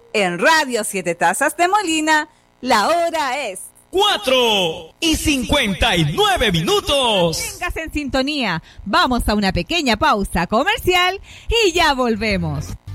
En Radio Siete Tazas de Molina, la hora es 4:59. Tengas en sintonía. Vamos a una pequeña pausa comercial y ya volvemos.